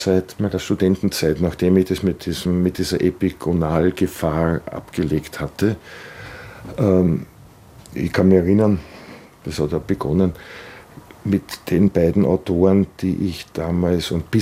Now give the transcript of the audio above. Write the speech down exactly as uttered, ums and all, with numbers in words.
seit meiner Studentenzeit, nachdem ich das mit, diesem, mit dieser Epigonalgefahr abgelegt hatte. Ähm, ich kann mich erinnern, das hat auch begonnen mit den beiden Autoren, die ich damals und bis